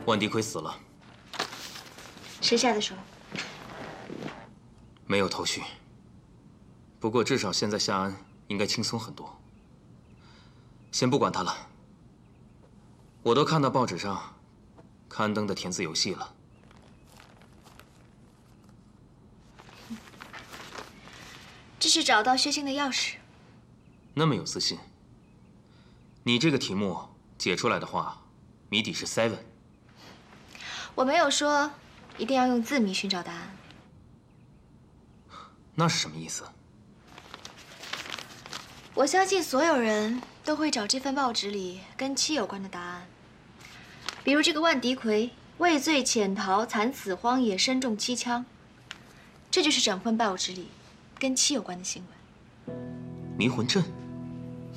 万迪奎死了， 谁下的手？ 没有头绪。不过至少现在夏安应该轻松很多。先不管他了，我都看到报纸上刊登的填字游戏了。 这是找到薛星的钥匙。 那么有自信？你这个题目解出来的话，谜底是 7。 我没有说一定要用字谜寻找答案。 那是什么意思？ 我相信所有人都会找这份报纸里跟7有关的答案，比如这个万迪奎畏罪潜逃，惨死荒野，身中7枪，这就是整份报纸里跟7有关的新闻。 迷魂阵。